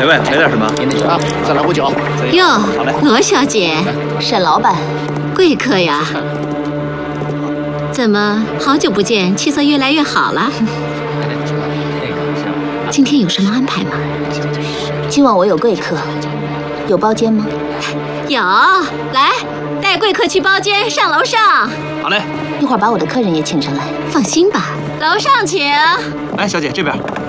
位，来点什么？ 您那个啊，再来壶酒。 哟， 好嘞。 罗小姐， 沈老板， 贵客呀。怎么好久不见，气色越来越好了？今天有什么安排吗？ 今晚我有贵客，有包间吗？ 有，来，带贵客去包间，上楼上。 好嘞。 一会儿把我的客人也请上来。 放心吧，楼上请。 来，小姐这边。